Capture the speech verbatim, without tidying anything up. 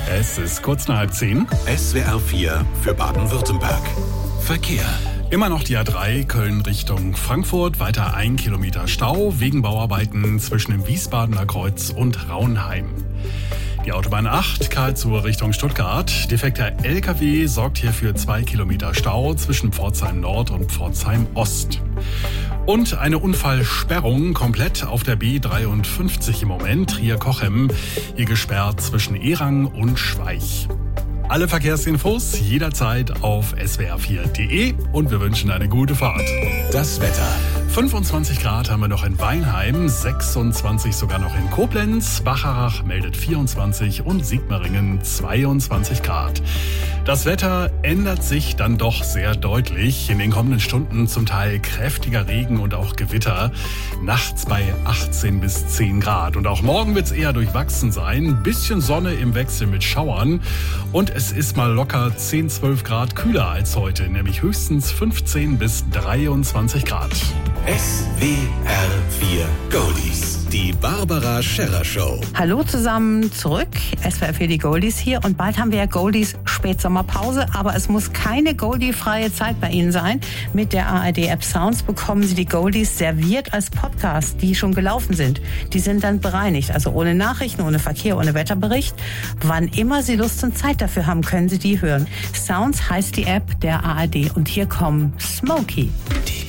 Es ist kurz nach halb zehn. S W R vier für Baden-Württemberg. Verkehr. Immer noch die A drei Köln Richtung Frankfurt, weiter ein Kilometer Stau wegen Bauarbeiten zwischen dem Wiesbadener Kreuz und Raunheim. Die Autobahn acht Karlsruhe Richtung Stuttgart. Defekter L K W sorgt hier für zwei Kilometer Stau zwischen Pforzheim Nord und Pforzheim Ost. Und eine Unfallsperrung komplett auf der B dreiundfünfzig im Moment, Trier-Cochem, hier gesperrt zwischen Erang und Schweich. Alle Verkehrsinfos jederzeit auf S W R vier punkt de und wir wünschen eine gute Fahrt. Das Wetter. fünfundzwanzig Grad haben wir noch in Weinheim, sechsundzwanzig sogar noch in Koblenz, Bacharach meldet vierundzwanzig und Sigmaringen zweiundzwanzig Grad. Das Wetter ändert sich dann doch sehr deutlich. In den kommenden Stunden zum Teil kräftiger Regen und auch Gewitter. Nachts bei achtzehn bis zehn Grad. Und auch morgen wird es eher durchwachsen sein. Bisschen Sonne im Wechsel mit Schauern. Und es ist mal locker zehn, zwölf Grad kühler als heute. Nämlich höchstens fünfzehn bis dreiundzwanzig Grad. S W R vier Goldies. Die Barbara Scherrer Show. Hallo zusammen zurück. S W R vier die Goldies hier. Und bald haben wir ja Goldies Spätsommerpause. Aber es muss keine Goldie-freie Zeit bei Ihnen sein. Mit der A R D-App Sounds bekommen Sie die Goldies serviert als Podcast, die schon gelaufen sind. Die sind dann bereinigt. Also ohne Nachrichten, ohne Verkehr, ohne Wetterbericht. Wann immer Sie Lust und Zeit dafür haben, können Sie die hören. Sounds heißt die App der A R D. Und hier kommen Smokey. Die